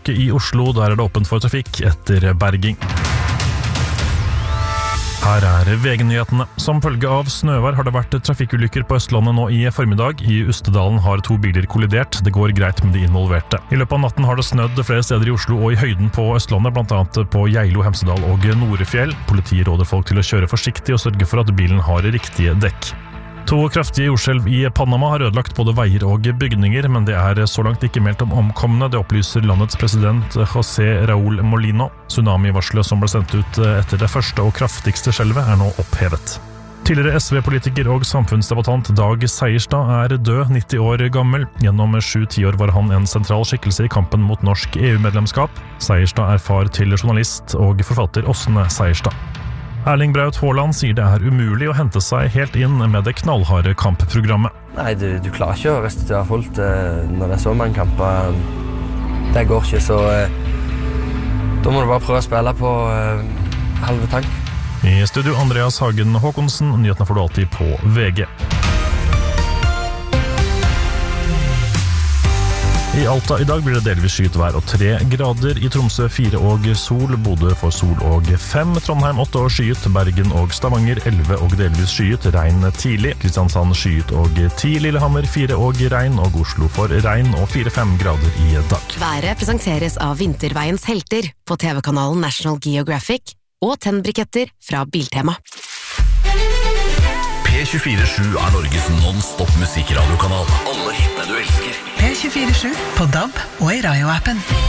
ulykke I Oslo. Der det åpent for trafikk etter berging. Her VG-nyhetene. Som følge av snøvær har det vært trafikkulykker på Østlandet nå I formiddag. I Ustedalen har 2 biler kollidert. Det går greit med de involverte. I løpet av natten har det snødd flere steder I Oslo og I høyden på Østlandet, blant annet på Geilo, Hemsedal og Norefjell. Politiet råder folk til å kjøre forsiktig og sørge for at bilen har riktige dekk. 2 kraftige jordskjelv I Panama har ødelagt både veier og bygninger, men det så langt ikke meldt om omkomne. Det opplyser landets president José Raúl Molino. Tsunami-varslet som ble sendt ut etter det første og kraftigste skjelvet nå opphevet. Tidligere SV-politiker og samfunnsdebattant Dag Seierstad død, 90 år gammel. Gjennom 7 tiår var han en sentral skikkelse I kampen mot norsk EU-medlemskap. Seierstad far til journalist og forfatter Åsne Seierstad. Erling Braut Haaland sier det umulig å hente seg helt inn med det knallharde kampprogrammet. Nei, du klarer ikke å restituere fullt når det så mange kamper. Det går ikke, så da må du bare prøve å spille på halve tank. I studio Andreas Hagen Håkonsen, nyhetene får du alltid på VG. I Alta I dag blir det delvis skyet vær og 3 grader. I Tromsø 4 og sol, Bodø får sol og 5, Trondheim 8 og skyet, Bergen og Stavanger 11 og delvis skyet, regn tidlig, Kristiansand skyet og 10, Lillehammer 4 og regn, og Oslo får regn og 4-5 grader I dag. Været presenteres av Vinterveiens helter på TV-kanalen National Geographic og tennbriketter fra Biltema. P24-7 Norges non-stop musikradiokanal. Alle hitene du elsker. P24-7 på DAB og I Radio-appen.